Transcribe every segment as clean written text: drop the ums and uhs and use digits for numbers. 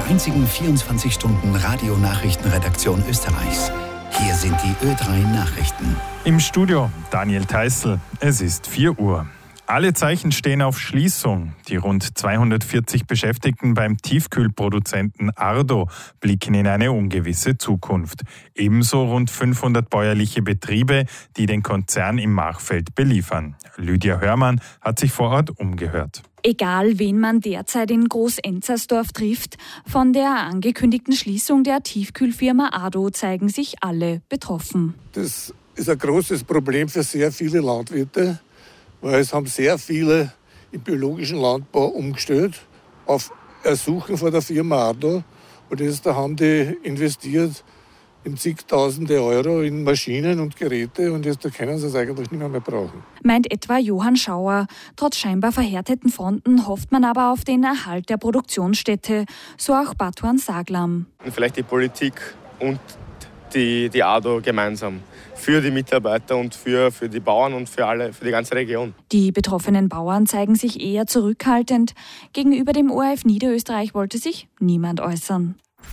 der einzigen 24-Stunden-Radio-Nachrichtenredaktion Österreichs. Hier sind die Ö3 Nachrichten. Im Studio Daniel Theißl. Es ist 4 Uhr. Alle Zeichen stehen auf Schließung. Die rund 240 Beschäftigten beim Tiefkühlproduzenten Ardo blicken in eine ungewisse Zukunft. Ebenso rund 500 bäuerliche Betriebe, die den Konzern im Machfeld beliefern. Lydia Hörmann hat sich vor Ort umgehört. Egal, wen man derzeit in Groß-Enzersdorf trifft, von der angekündigten Schließung der Tiefkühlfirma Ardo zeigen sich alle betroffen. Das ist ein großes Problem für sehr viele Landwirte, weil es haben sehr viele im biologischen Landbau umgestellt auf Ersuchen von der Firma Ardo. Und jetzt haben die investiert in zigtausende Euro in Maschinen und Geräte und jetzt können sie es eigentlich nicht mehr brauchen. Meint etwa Johann Schauer. Trotz scheinbar verhärteten Fronten hofft man aber auf den Erhalt der Produktionsstätte, so auch Batuan Saglam. Und vielleicht die Politik und die Ardo gemeinsam. Für die Mitarbeiter und für die Bauern und für die ganze Region. Die betroffenen Bauern zeigen sich eher zurückhaltend. Gegenüber dem ORF Niederösterreich wollte sich niemand äußern.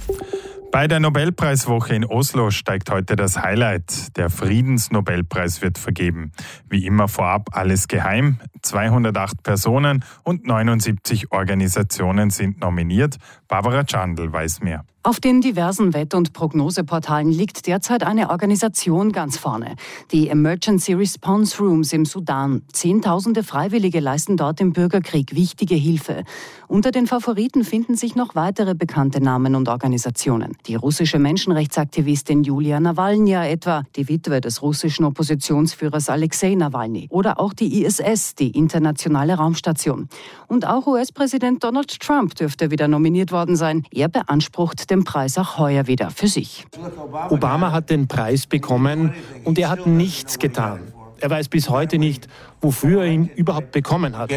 Bei der Nobelpreiswoche in Oslo steigt heute das Highlight. Der Friedensnobelpreis wird vergeben. Wie immer vorab alles geheim. 208 Personen und 79 Organisationen sind nominiert. Barbara Chandl weiß mehr. Auf den diversen Wett- und Prognoseportalen liegt derzeit eine Organisation ganz vorne. Die Emergency Response Rooms im Sudan. Zehntausende Freiwillige leisten dort im Bürgerkrieg wichtige Hilfe. Unter den Favoriten finden sich noch weitere bekannte Namen und Organisationen. Die russische Menschenrechtsaktivistin Julia Nawalnja etwa, die Witwe des russischen Oppositionsführers Alexei Nawalny. Oder auch die ISS, die internationale Raumstation. Und auch US-Präsident Donald Trump dürfte wieder nominiert worden sein. Er beansprucht den Preis auch heuer wieder für sich. Obama hat den Preis bekommen und er hat nichts getan. Er weiß bis heute nicht, wofür er ihn überhaupt bekommen hat.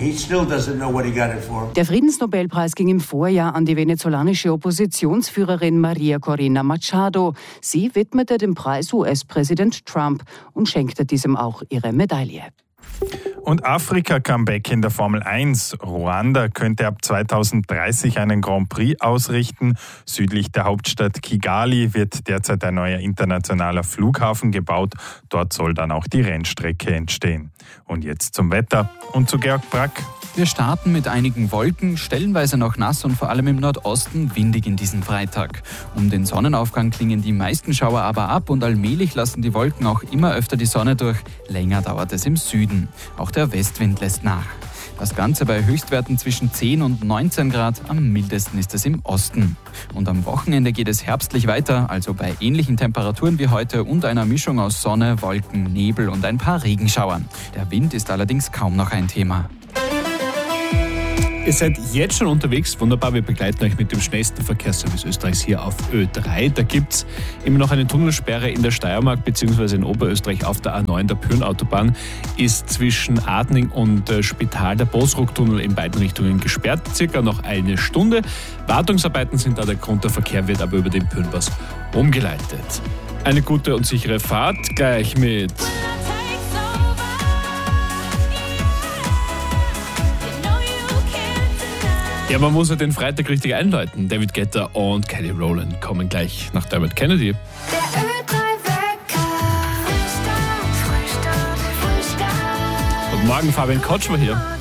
Der Friedensnobelpreis ging im Vorjahr an die venezolanische Oppositionsführerin Maria Corina Machado. Sie widmete den Preis US-Präsident Trump und schenkte diesem auch ihre Medaille. Und Afrika-Comeback in der Formel 1. Ruanda könnte ab 2030 einen Grand Prix ausrichten. Südlich der Hauptstadt Kigali wird derzeit ein neuer internationaler Flughafen gebaut. Dort soll dann auch die Rennstrecke entstehen. Und jetzt zum Wetter und zu Georg Brack. Wir starten mit einigen Wolken, stellenweise noch nass und vor allem im Nordosten windig in diesem Freitag. Um den Sonnenaufgang klingen die meisten Schauer aber ab und allmählich lassen die Wolken auch immer öfter die Sonne durch. Länger dauert es im Süden. Auch der Westwind lässt nach. Das Ganze bei Höchstwerten zwischen 10 und 19 Grad, am mildesten ist es im Osten. Und am Wochenende geht es herbstlich weiter, also bei ähnlichen Temperaturen wie heute und einer Mischung aus Sonne, Wolken, Nebel und ein paar Regenschauern. Der Wind ist allerdings kaum noch ein Thema. Ihr seid jetzt schon unterwegs, wunderbar, wir begleiten euch mit dem schnellsten Verkehrsservice Österreichs hier auf Ö3. Da gibt es immer noch eine Tunnelsperre in der Steiermark bzw. in Oberösterreich auf der A9, der Pyhrn-Autobahn, ist zwischen Adning und Spital der Bosruck-Tunnel in beiden Richtungen gesperrt, circa noch eine Stunde. Wartungsarbeiten sind da der Grund, der Verkehr wird aber über den Pyhrnpass umgeleitet. Eine gute und sichere Fahrt gleich mit... Ja, man muss ja den Freitag richtig einläuten. David Guetta und Kelly Rowland kommen gleich nach Dermot Kennedy. Guten Morgen, Fabian Kotsch war hier.